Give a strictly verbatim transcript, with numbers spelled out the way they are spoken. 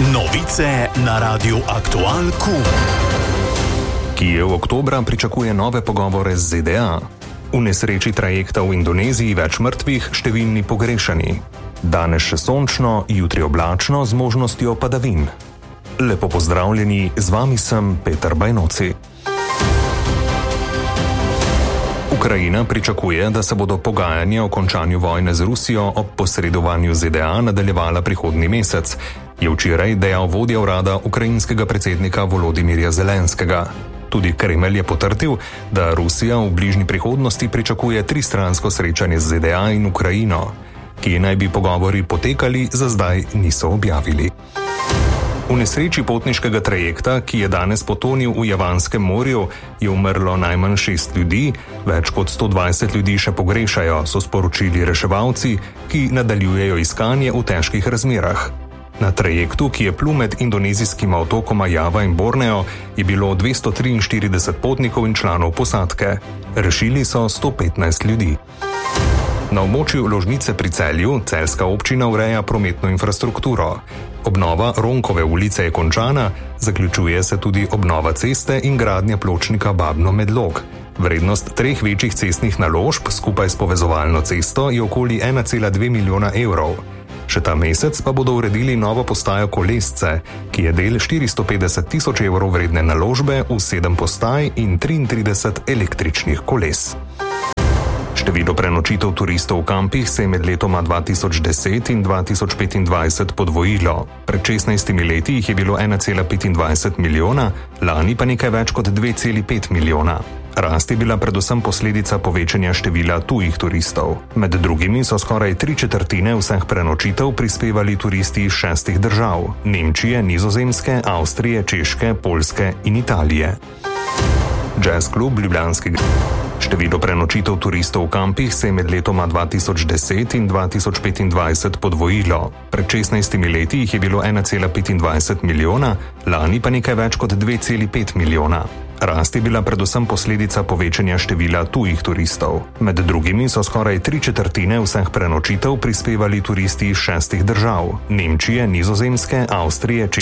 Novice na Radiu Aktual Q. Kijev oktobra pričakuje nove pogovore z Z D A. V nesreči trajekta v Indoneziji več mrtvih, številni pogrešani. Danes še sončno, jutri oblačno z možnostjo padavin. Lepo pozdravljeni, z vami sem Peter Bajnoci. Ukrajina pričakuje, da se bodo pogajanja o končanju vojne z Rusijo ob posredovanju Z D A nadaljevala prihodnji mesec, je včeraj dejal vodja urada ukrajinskega predsednika Volodimirja Zelenskega. Tudi Kremelj je potrdil, da Rusija v bližnji prihodnosti pričakuje tristransko srečanje z Z D A in Ukrajino, ki naj bi pogovori potekali, za zdaj niso objavili. V nesreči potniškega trajekta, ki je danes potonil v Javanskem morju, je umrlo najmanj šest ljudi, več kot sto dvajset ljudi še pogrešajo, so sporočili reševalci, ki nadaljujejo iskanje v težkih razmerah. Na trajektu, ki je plul med indonezijskima otokoma Java in Borneo, je bilo dvesto triinštirideset potnikov in članov posadke. Rešili so sto petnajst ljudi. Na območju Ložnice pri Celju celjska občina ureja prometno infrastrukturo. Obnova Ronkove ulice je končana, zaključuje se tudi obnova ceste in gradnja pločnika Babno-Medlog. Vrednost treh večjih cestnih naložb skupaj s povezovalno cesto je okoli ena cela dve milijona evrov. Še ta mesec pa bodo uredili novo postajo Kolesce, ki je del štiristo petdeset tisoč evrov vredne naložbe v sedem postaj in triintrideset električnih koles. Število prenočitev turistov v kampih se je med letoma dva tisoč deset in dva tisoč petindvajset podvojilo. Pred šestnajstimi leti jih je bilo ena cela petindvajset milijona, lani pa nekaj več kot dve celi pet milijona. Rast je bila predvsem posledica povečanja števila tujih turistov. Med drugimi so skoraj tri četrtine vseh prenočitev prispevali turisti iz šestih držav: Nemčije, Nizozemske, Avstrije, Češke, Poljske in Italije. Jazz klub Ljubljanski grad. Število prenočitev turistov v kampih se je med letoma dva tisoč deset in dva tisoč petindvajset podvojilo. Pred šestnajstimi leti jih je bilo ena cela petindvajset milijona, lani pa nekaj več kot dve celi pet milijona. Rast je bila predvsem posledica povečanja števila tujih turistov. Med drugimi so skoraj tri četrtine vseh prenočitev prispevali turisti iz šestih držav: Nemčije, Nizozemske, Avstrije, Češke.